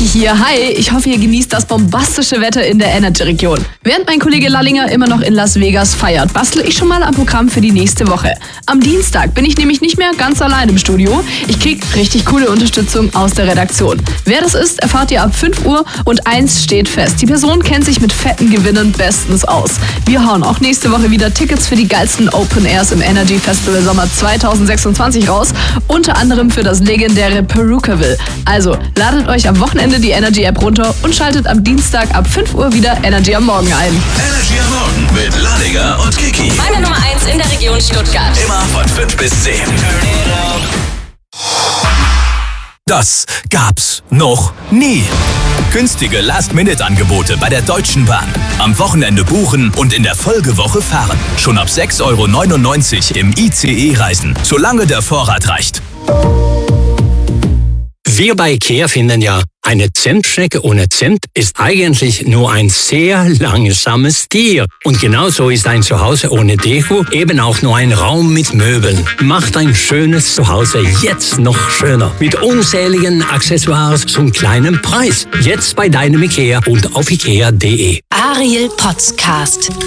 hier. Hi, ich hoffe, ihr genießt das bombastische Wetter in der Energy-Region. Während mein Kollege Lallinger immer noch in Las Vegas feiert, bastle ich schon mal am Programm für die nächste Woche. Am Dienstag bin ich nämlich nicht mehr ganz allein im Studio. Ich krieg richtig coole Unterstützung aus der Redaktion. Wer das ist, erfahrt ihr ab 5 Uhr und eins steht fest. Die Person kennt sich mit fetten Gewinnen bestens aus. Wir hauen auch nächste Woche wieder Tickets für die geilsten Open Airs im Energy Festival Sommer 2026 raus. Unter anderem für das legendäre Perukaville. Also, ladet euch am Wochenende die Energy App runter und schaltet am Dienstag ab 5 Uhr wieder Energy am Morgen ein. Energy am Morgen mit Lallinger und Kiki. Meine Nummer 1 in der Region Stuttgart. Immer von 5 bis 10. Das gab's noch nie. Günstige Last-Minute-Angebote bei der Deutschen Bahn. Am Wochenende buchen und in der Folgewoche fahren. Schon ab 6,99 € im ICE reisen, solange der Vorrat reicht. Wir bei IKEA finden ja, eine Zimtschnecke ohne Zimt ist eigentlich nur ein sehr langsames Tier. Und genauso ist ein Zuhause ohne Deko eben auch nur ein Raum mit Möbeln. Macht ein schönes Zuhause jetzt noch schöner. Mit unzähligen Accessoires zum kleinen Preis. Jetzt bei deinem IKEA und auf ikea.de. Ariel Podcast.